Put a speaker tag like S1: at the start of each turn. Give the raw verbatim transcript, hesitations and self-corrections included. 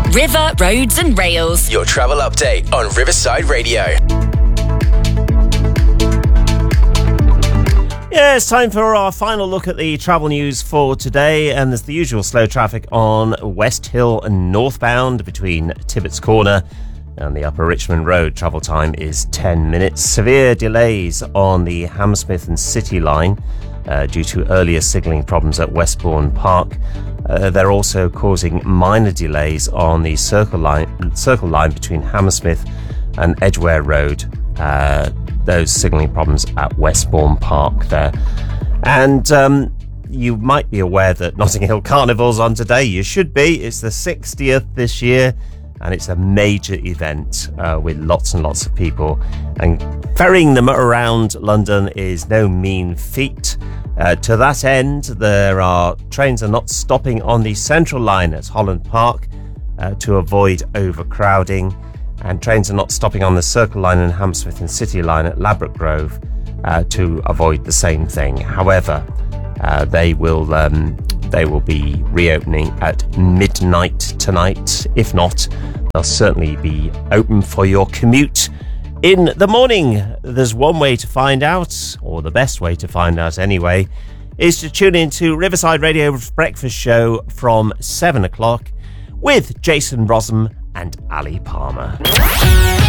S1: River, Roads and Rails.
S2: Your travel update on Riverside Radio.
S3: Yeah, it's time for our final look at the travel news for today, and there's the usual slow traffic on West Hill and northbound between Tibbetts Corner and the Upper Richmond Road. Travel time is ten minutes. Severe delays on the Hammersmith and City line uh, due to earlier signalling problems at Westbourne Park. Uh, they're also causing minor delays on the Circle line, Circle line between Hammersmith and Edgware Road. Uh, those signalling problems at Westbourne Park there. And um, you might be aware that Notting Hill Carnival's on today. You should be. It's the sixtieth this year, and it's a major event uh, with lots and lots of people. And ferrying them around London is no mean feat. Uh, to that end, there are trains are not stopping on the Central line at Holland Park uh, to avoid overcrowding. And trains are not stopping on the Circle line and Hammersmith and City line at Ladbroke Grove uh, to avoid the same thing. However, uh, they will um, they will be reopening at midnight tonight. If not, they'll certainly be open for your commute in the morning. There's one way to find out, or the best way to find out anyway, is to tune into Riverside Radio's breakfast show from seven o'clock with Jason Rossum and Ali Palmer.